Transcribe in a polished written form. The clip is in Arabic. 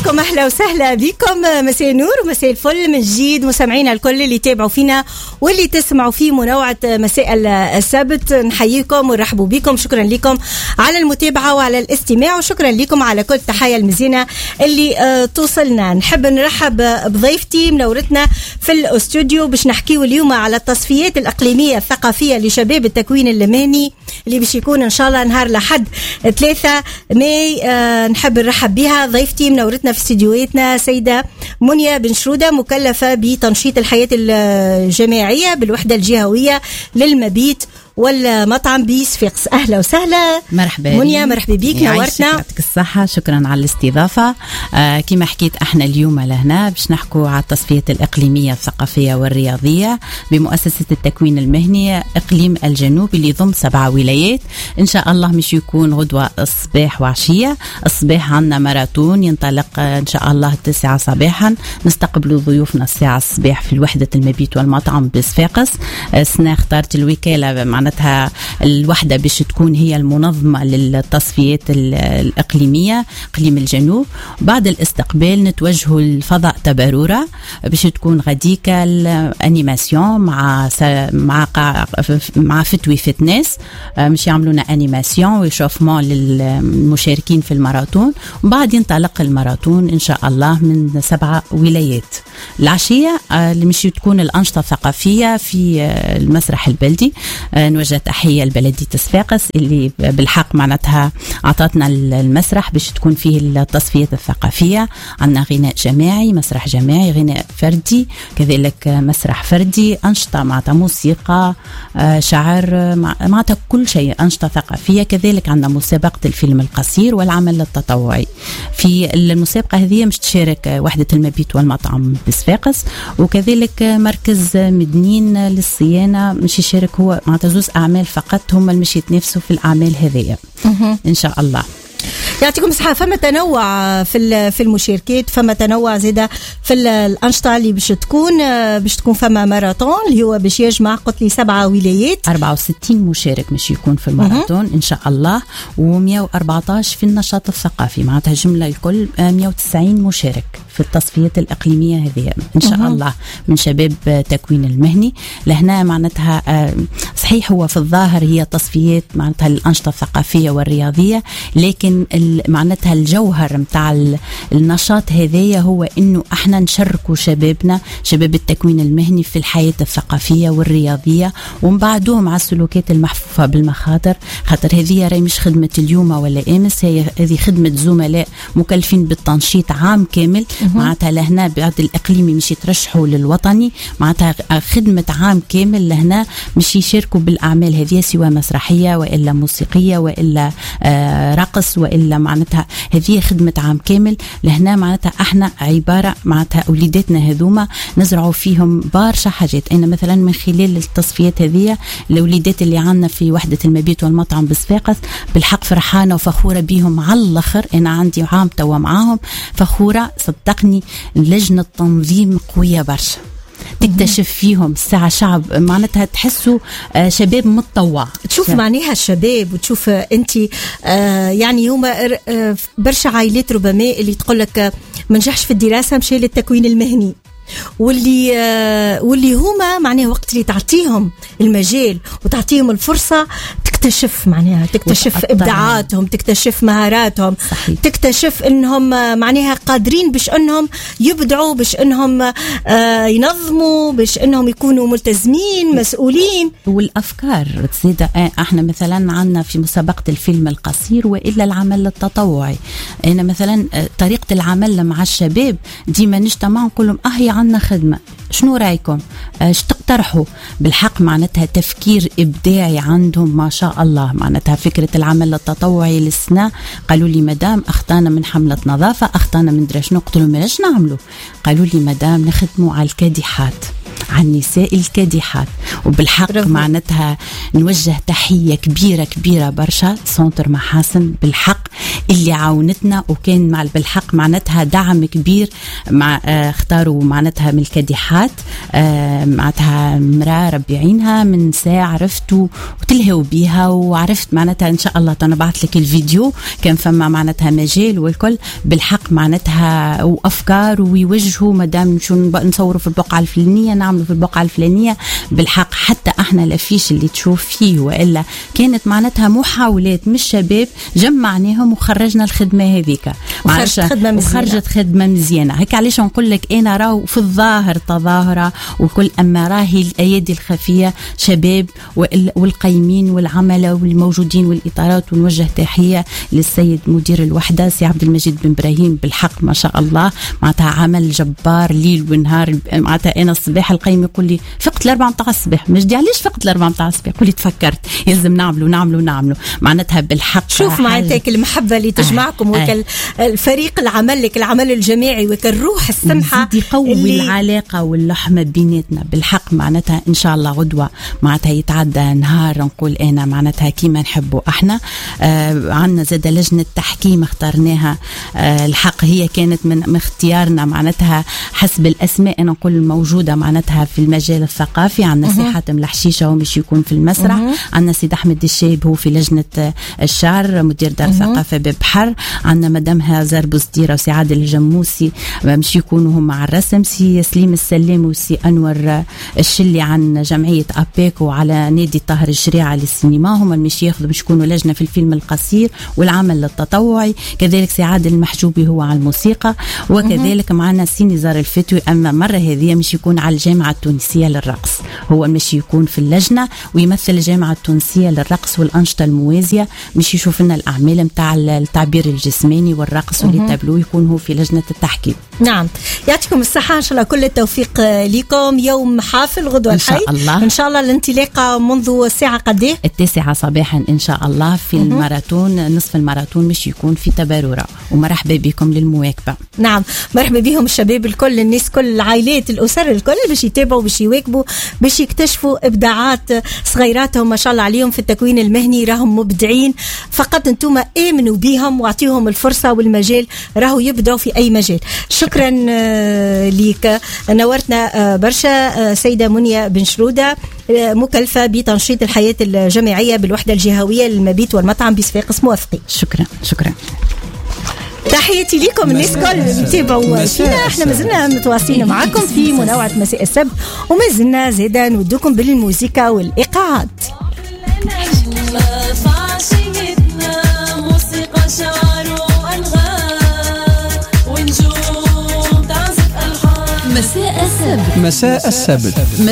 لكم أهلا وسهلا بكم. مساء النور ومساء الفل من جديد مستمعينا الكل اللي يتابعوا فينا واللي تسمعوا في منوعة مساء السبت. نحييكم ونرحبوا بكم. شكرا لكم على المتابعة وعلى الاستماع، وشكرا لكم على كل تحية المزينة اللي توصلنا. نحب نرحب بضيفتي منورتنا في الاستوديو باش نحكيو اليوم على التصفيات الإقليمية الثقافية لشباب التكوين المهني اللي باش يكون إن شاء الله نهار الأحد 3 ماي. نحب نرحب بها ضيفتي منورتنا في استديوهاتنا سيدة منيا بن شرودة، مكلفة بتنشيط الحياة الجماعية بالوحدة الجهوية للمبيت والمطعم بصفاقس. أهلا وسهلا. مرحبا منيا، مرحبا بيك، نورتنا. يعطيك الصحة، شكرا على الاستضافة. كما حكيت احنا اليوم لهنا باش نحكوا على التصفية الإقليمية الثقافية والرياضية بمؤسسة التكوين المهني إقليم الجنوب اللي يضم 7 ولايات. إن شاء الله مش يكون غدوة الصباح وعشية. الصباح عنا ماراثون ينطلق إن شاء الله 9 صباحا، نستقبلوا ضيوفنا الساعة الصباح في الوحدة المبيت والمطعم بصفاقس. السنة اختارت الوكالة معناتها الوحدة باش تكون هي المنظمة للتصفيات الإقليمية إقليم الجنوب. بعد الاستقبال نتوجهوا لفضاء تبارورة باش تكون غديكا الانيماسيون مع فتوي فتنس، مش يعملونا انيماسيون ويشوفمون للمشاركين في الماراثون. وبعد ينطلق الماراثون ان شاء الله من 7 ولايات. العشية اللي مش تكون الأنشطة الثقافية في المسرح البلدي. نوجه تحية لبلدية صفاقس اللي بالحق معناتها أعطتنا المسرح باش تكون فيه التصفيات الثقافية. عندنا غناء جماعي، مسرح جماعي، غناء فردي، كذلك مسرح فردي، أنشطة معناتها موسيقى، شعر، معناتها كل شيء أنشطة ثقافية. كذلك عندنا مسابقة الفيلم القصير والعمل التطوعي. في المسابقة هذه مش تشارك وحدة المبيت والمطعم بصفاقس، وكذلك مركز مدنين للصيانة مش يشارك، هو معناتها 2 أعمال فقط هم اللي مش يتنافسوا في الأعمال هذه إن شاء الله. يعطيكم الصحة. فما تنوع في المشاركات، فما تنوع زيادة في الأنشطة اللي باش تكون فما ماراثون اللي هو باش يجمع قلت لي 7 ولايات، 64 مشارك مش يكون في الماراثون إن شاء الله، و114 في النشاط الثقافي. معناتها جملة الكل 190 مشارك في التصفيات الإقليمية هذه إن شاء الله من شباب تكوين المهني. لهنا معناتها صحيح هو في الظاهر هي تصفيات معناتها الأنشطة الثقافية والرياضية، لكن معناتها الجوهر متاع النشاط هذايا هو إنه احنا نشاركوا شبابنا، شباب التكوين المهني في الحياة الثقافية والرياضية، ونبعدوهم على السلوكات المحفوفة بالمخاطر. خاطر هذه راهي مش خدمة اليوم ولا أمس، هذه خدمة زملاء مكلفين بالتنشيط عام كامل. معناتها لهنا بعد الإقليمي مش يترشحوا للوطني، معناتها خدمة عام كامل لهنا مش يشاركوا بالأعمال هذه، سواء مسرحية وإلا موسيقية وإلا رقص وإلا معناتها هذه خدمة عام كامل. لهنا معناتها احنا عبارة معناتها أولاداتنا هذوما نزرعوا فيهم برشا حاجات. أنا مثلا من خلال التصفيات هذه الأولادات اللي عنا في وحدة المبيت والمطعم بصفاقس بالحق فرحانة وفخورة بيهم على الآخر. أنا عندي عام توا معاهم فخورة، صدقني لجنة تنظيم قوية برشا، تكتشف فيهم الساعة شعب معناتها تحسوا شباب متطوع. تشوف معناها الشباب وتشوف انت يعني هما برشا عائلات ربما اللي تقول لك ما نجحش في الدراسة مشي للتكوين المهني، واللي هما معناها وقت اللي تعطيهم المجال وتعطيهم الفرصة تكتشف معناها تكتشف إبداعاتهم، تكتشف مهاراتهم. صحيح. تكتشف إنهم معناها قادرين باش إنهم يبدعوا، باش إنهم ينظموا، باش إنهم يكونوا ملتزمين مسؤولين. والأفكار تزيد. احنا مثلا عنا في مسابقة الفيلم القصير وإلا العمل التطوعي. أنا مثلا طريقة العمل مع الشباب ديما نجتمع نقول لهم هي عنا خدمة، شنو رأيكم؟ ايش تقترحوا؟ بالحق معناتها تفكير إبداعي عندهم ما شاء الله. معناتها فكرة العمل التطوعي للسنة قالوا لي مدام أخطانا من حملة نظافة، أخطانا من درشنو. قلت لهم ليش نعملوا؟ قالوا لي مدام نخدموا على الكادحات، عن النساء الكادحات. وبالحق معناتها نوجه تحية كبيرة برشا سنتر محاسن بالحق اللي عاونتنا وكان مع بالحق معناتها دعم كبير. مع اختاروا معناتها من الكديحات معناتها مرأة ربي عينها من ساعة عرفت وتلهوا بيها وعرفت معناتها إن شاء الله تنبعت لك الفيديو كان فما معناتها مجال والكل بالحق معناتها وأفكار ويوجهوا مدام شو نصوروا في البقعة الفلانية نعملوا في البقعة الفلانية. بالحق حتى احنا لافيش اللي تشوف فيه وإلا كانت معناتها محاولات من الشباب جمعناهم وخرجنا الخدمة هذيك وخرجت خدمة مزيانة. هيك علاش نقول لك أنا راو في الظاهر تظاهرة وكل أما راهي الأيادي الخفية شباب والقيمين والعملة والموجودين والإطارات. ونوجه تحية للسيد مدير الوحدة سي عبد المجيد بن إبراهيم بالحق ما شاء الله معناتها عمل جبار ليل ونهار. معناتها أنا الصباح القيم يقول لي فقت 4 متاع الصباح مجدي علاش فقت 4 متاع الصباح قولي تفكرت يلزم نعملوا معناتها بالحق. شوف معناتك المحبة اللي تجمعكم وكل الفريق العمل لك العمل الجماعي وكالروح السمحة يقوي العلاقة واللحمة بيناتنا بالحق. معناتها إن شاء الله غدوة معناتها يتعدى نهار نقول أنا معناتها كيما نحبوا احنا. عنا زاد لجنة تحكيم اخترناها الحق هي كانت من اختيارنا معناتها حسب الأسماء أنا نقول موجودة معناتها في المجال الثقافي. عنا سي حاتم الحشيشة هو مش يكون في المسرح. عنا سيد أحمد الشايب هو في لجنة الشعر مدير دار ثقافة ببحر. عنا مدام هازار بوزديرة وسي عادل الجموسي مش يكونوا هم مع الرسم. سي سليم السلام وسي أنور الشلي عن جمعية أبيك وعلى نادي طاهر الشريعة للسينما هم مش ياخذوا مش يكونوا لجنة في الفيلم القصير والعمل التطوعي. كذلك سي عادل المحجوبي هو على الموسيقى وكذلك معنا سي نزار الفتوي. أما مرة هذه مش يكون على الجامعة التونسية للرقص هو مش يكون في اللجنة ويمثل الجامعة التونسية للرقص والأنشطة الموازية مش يشوف لنا الأعمال متاع التعبير الجسماني والرقص والتابلو يكون هو في لجنة التحكيم. نعم يعطيكم الصحة إن شاء الله كل التوفيق لكم. يوم حافل غدوة الحي إن شاء الله الانطلاقة منذ الساعة قديه 9 صباحا إن شاء الله في الماراثون نصف الماراثون مش يكون في تبارورة. ومرحبا بكم للمواكبة. نعم مرحبا بهم الشباب الكل الناس كل العائلات الأسر الكل باش يتابعوا باش يواكبوا باش يكتشفوا إبداعات صغيراتهم ما شاء الله عليهم في التكوين المهني راهم مبدعين. فقط انتم آمنوا بهم واعطيهم الفرصة والمجال راهو يبدأوا في أي مجال. شكرا ليك نورتنا برشا سيدة منيا بن شرودة مكلفة بتنشيط الحياة الجماعية بالوحدة الجهوية للمبيت والمطعم بصفاقس موافقين. شكرا تحياتي لكم الناس كل متابعوا فينا. احنا مازلنا متواصلين معكم في منوعة مساء السبت ومازلنا زادا نودوكم بالموسيقى والإيقاعات. مساء السبت